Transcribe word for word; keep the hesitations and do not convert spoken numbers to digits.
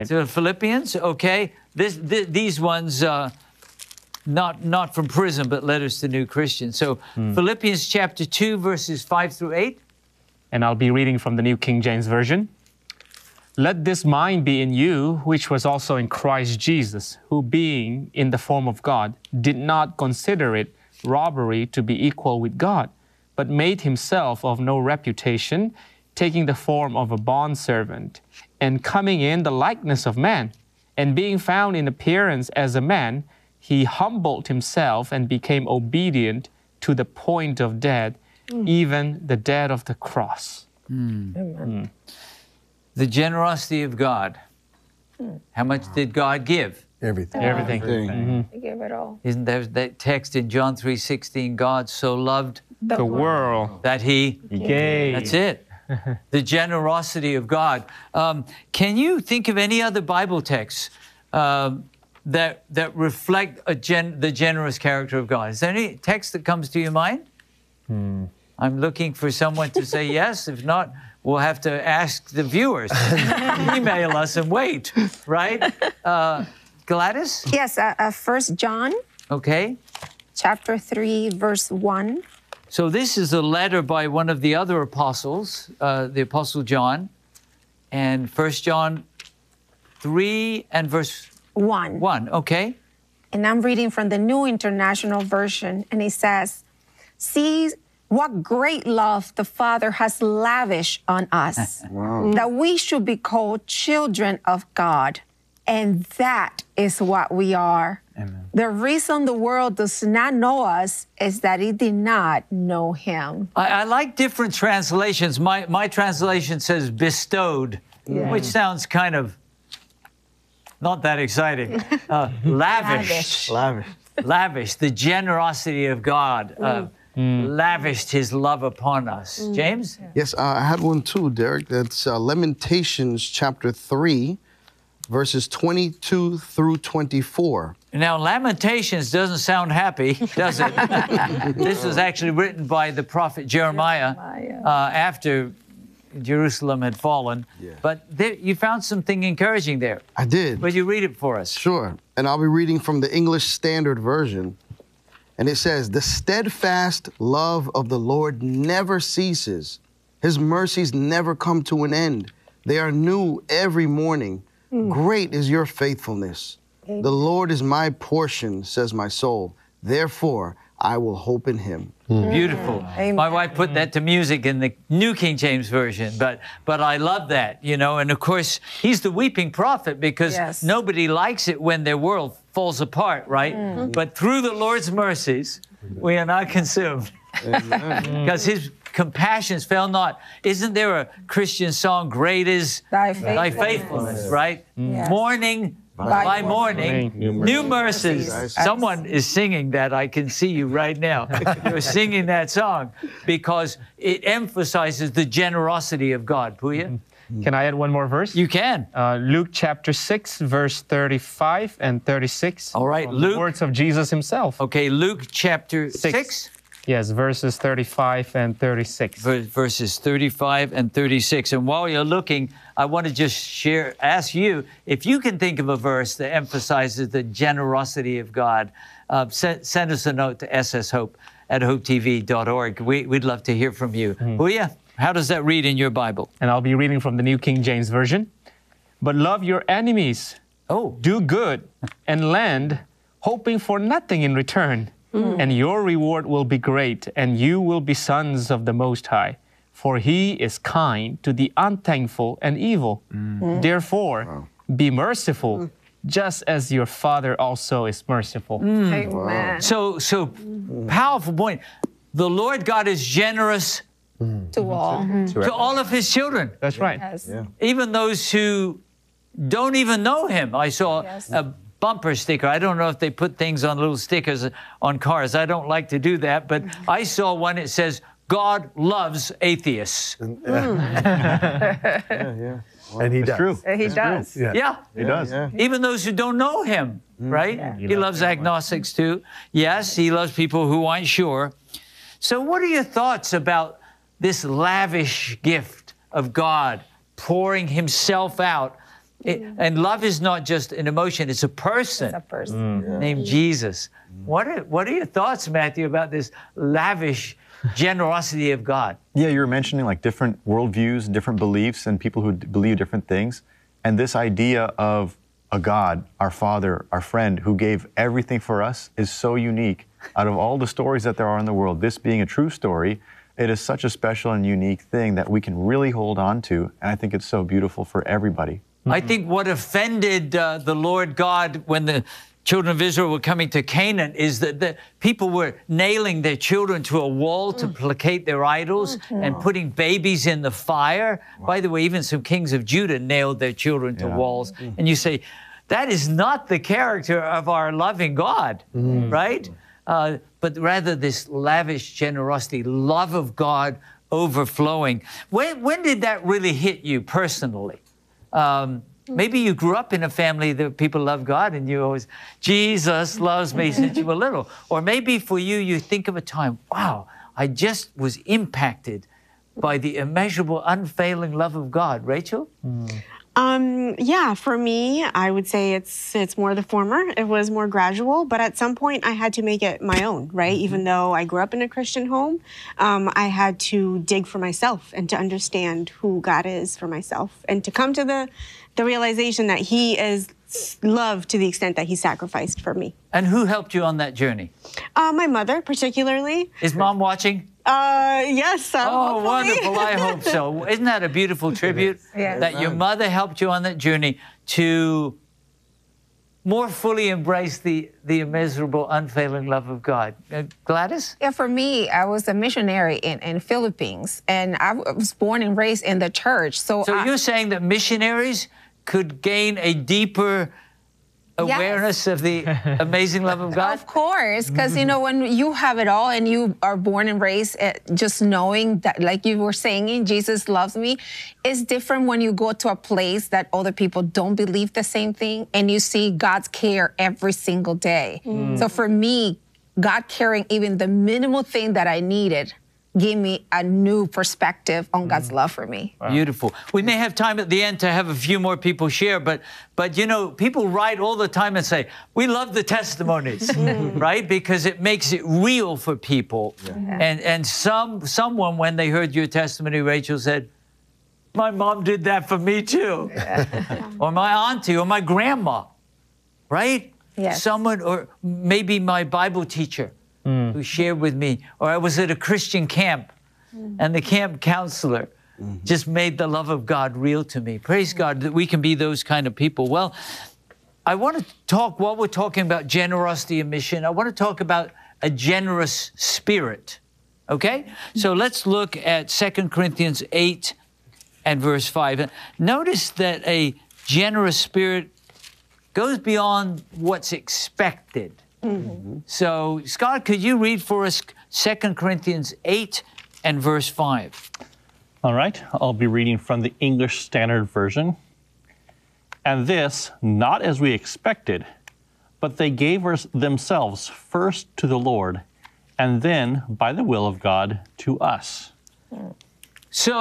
So Philippians, okay. This, th these ones, uh, not not from prison, but letters to new Christians. So Mm. Philippians chapter two, verses five through eight. And I'll be reading from the New King James Version. Let this mind be in you, which was also in Christ Jesus, who being in the form of God, did not consider it robbery to be equal with God, but made himself of no reputation, taking the form of a bondservant, and coming in the likeness of man, and being found in appearance as a man, he humbled himself and became obedient to the point of death, mm. even the death of the cross. Mm. Mm. The generosity of God. Mm. How much did God give? Everything. Everything. Everything. Mm-hmm. He gave it all. Isn't there that text in John three sixteen? God so loved the, the world that he, he gave. That's it. The generosity of God. Um, can you think of any other Bible texts um, that that reflect a gen, the generous character of God? Is there any text that comes to your mind? Hmm. I'm looking for someone to say yes. If not, we'll have to ask the viewers. Email us and wait, right? Uh, Gladys? Yes, uh, uh, First John. Okay. Chapter three, verse one. So this is a letter by one of the other apostles, uh, the Apostle John, and First John three and verse one. One, okay. And I'm reading from the New International Version, and it says, "See what great love the Father has lavished on us, wow. that we should be called children of God, and that is what we are." Amen. The reason the world does not know us is that it did not know him. I, I like different translations. My, my translation says bestowed, yeah. which sounds kind of not that exciting. Uh, lavish. Lavish. Lavish, the generosity of God. Mm. Uh, mm. Lavished his love upon us. Mm. James? Yes, uh, I had one too, Derek. That's uh, Lamentations chapter three, verses twenty-two through twenty-four. Now, Lamentations doesn't sound happy, does it? This was actually written by the prophet Jeremiah, Jeremiah. Uh, after Jerusalem had fallen. Yeah. But there, you found something encouraging there. I did. Will you read it for us? Sure. And I'll be reading from the English Standard Version. And it says, "The steadfast love of the Lord never ceases. His mercies never come to an end. They are new every morning. Mm. Great is your faithfulness. Amen. The Lord is my portion, says my soul. Therefore, I will hope in him." Mm. Beautiful. Amen. My wife put that to music in the New King James Version, but but I love that, you know. And of course, he's the weeping prophet because yes. nobody likes it when their world falls apart, right? Mm. But through the Lord's mercies, we are not consumed. Because his compassions fail not. Isn't there a Christian song, "Great is thy faithfulness,", thy faithfulness right? Yes. Morning by, by morning, morning, new mercies. mercies. Someone is singing that. I can see you right now. You're singing that song because it emphasizes the generosity of God. Puya? Can I add one more verse? You can. Uh, Luke chapter six, verse thirty-five and thirty-six. All right, Luke. The words of Jesus himself. Okay, Luke chapter six. six? Yes, verses thirty-five and thirty-six. Verses thirty-five and thirty-six. And while you're looking, I want to just share, ask you, if you can think of a verse that emphasizes the generosity of God, uh, send, send us a note to s s hope at hope t v dot org. We, we'd love to hear from you. Mm-hmm. Puya, how does that read in your Bible? And I'll be reading from the New King James Version. "But love your enemies. Oh. Do good and lend, hoping for nothing in return. Mm. And your reward will be great, and you will be sons of the Most High. For he is kind to the unthankful and evil. Mm. Therefore, wow. be merciful, mm. just as your Father also is merciful." Mm. Amen. So, so mm. powerful point. The Lord God is generous mm. to all, mm-hmm. to all of his children. That's right. Yes. Yeah. Even those who don't even know him. I saw yes. a bumper sticker. I don't know if they put things on little stickers on cars. I don't like to do that, but I saw one that says, "God loves atheists." Mm. yeah, yeah. Well, and he does. True. He it's does. True. Yeah. yeah. He does. Yeah. Even those who don't know him, mm. right? Yeah. He, he loves, loves agnostics too. Yes, he loves people who aren't sure. So what are your thoughts about this lavish gift of God pouring himself out It, and love is not just an emotion, it's a person, It's a person. mm. yeah. named Jesus. What are, what are your thoughts, Matthew, about this lavish generosity of God? Yeah, you were mentioning like different worldviews, different beliefs, and people who d- believe different things. And this idea of a God, our Father, our friend, who gave everything for us is so unique. Out of all the stories that there are in the world, this being a true story, it is such a special and unique thing that we can really hold on to. And I think it's so beautiful for everybody. I think what offended uh, the Lord God when the children of Israel were coming to Canaan is that the people were nailing their children to a wall to placate their idols mm-hmm. and putting babies in the fire. Wow. By the way, even some kings of Judah nailed their children to yeah. walls. Mm-hmm. And you say, that is not the character of our loving God, mm-hmm. right? Uh, but rather this lavish generosity, love of God overflowing. When, when did that really hit you personally? Um, maybe you grew up in a family that people love God and you always, Jesus loves me since you were little. Or maybe for you, you think of a time, wow, I just was impacted by the immeasurable, unfailing love of God. Rachel? Mm. Um, yeah, for me, I would say it's it's more the former. It was more gradual, but at some point I had to make it my own, right? Mm-hmm. Even though I grew up in a Christian home, um, I had to dig for myself and to understand who God is for myself and to come to the, the realization that He is love to the extent that He sacrificed for me. And who helped you on that journey? Uh, my mother, particularly. Is Mom watching? Uh, yes. Uh, oh, hopefully. wonderful. I hope so. Isn't that a beautiful tribute? Yes. That your mother helped you on that journey to more fully embrace the, the immeasurable, unfailing love of God. Uh, Gladys? Yeah, for me, I was a missionary in, in Philippines, and I was born and raised in the church. So, so I, you're saying that missionaries could gain a deeper awareness yes. of the amazing love of God? Of course, because, you know, when you have it all and you are born and raised, uh, just knowing that, like you were saying, Jesus loves me, it's different when you go to a place that other people don't believe the same thing and you see God's care every single day. Mm. So for me, God caring even the minimal thing that I needed gave me a new perspective on God's love for me. Wow. Beautiful. We may have time at the end to have a few more people share, but, but you know, people write all the time and say, we love the testimonies, right? Because it makes it real for people. Yeah. Yeah. And, and some, someone, when they heard your testimony, Rachel, said, my mom did that for me too. Yeah. Or my auntie or my grandma, right? Yes. Someone, or maybe my Bible teacher. Mm. Who shared with me, or I was at a Christian camp, mm. and the camp counselor mm-hmm. just made the love of God real to me. Praise mm. God that we can be those kind of people. Well, I want to talk, while we're talking about generosity and mission, I want to talk about a generous spirit, okay? Mm-hmm. So let's look at Second Corinthians eight and verse five. Notice that a generous spirit goes beyond what's expected. Mm-hmm. So, Scott, could you read for us Second Corinthians eight and verse five? All right, I'll be reading from the English Standard Version. And this, not as we expected, but they gave us themselves first to the Lord, and then, by the will of God, to us. So